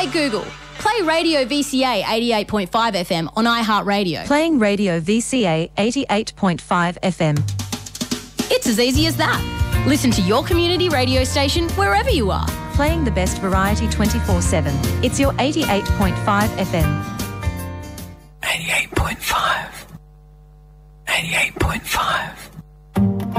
Hey Google, play Radio VCA 88.5 FM on iHeartRadio. Playing Radio VCA 88.5 FM. It's as easy as that. Listen to your community radio station wherever you are. Playing the best variety 24/7. It's your 88.5 FM. 88.5. 88.5.